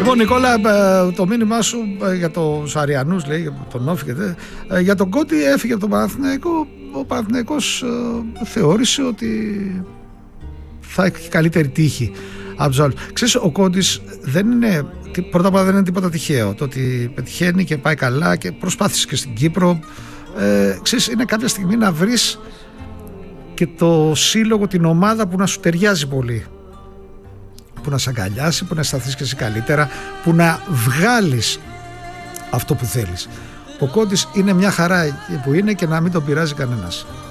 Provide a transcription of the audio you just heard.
Λοιπόν, Νικόλα, το μήνυμά σου για τους Αριανούς, λέει, για τον Όφη και για τον Κόντι έφυγε από τον Παναθηναϊκό. Ο Παναθηναϊκός θεώρησε ότι θα έχει καλύτερη τύχη από τους άλλους. Ξέρεις, ο Κόντις δεν είναι, πρώτα απ' όλα δεν είναι τίποτα τυχαίο. Το ότι πετυχαίνει και πάει καλά και προσπάθησε και στην Κύπρο. Ξέρεις, είναι κάποια στιγμή να βρεις και το σύλλογο, την ομάδα που να σου ταιριάζει πολύ, που να σε αγκαλιάσει, που να σταθείς και εσύ καλύτερα, που να βγάλεις αυτό που θέλεις. Ο Κόντις είναι μια χαρά εκεί που είναι και να μην τον πειράζει κανένας.